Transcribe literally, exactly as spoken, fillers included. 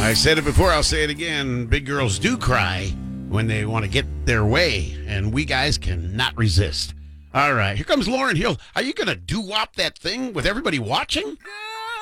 I said it before, I'll say it again. Big girls do cry when they want to get their way, and we guys cannot resist. All right, here comes Lauren Hill. Are you going to doo-wop that thing with everybody watching?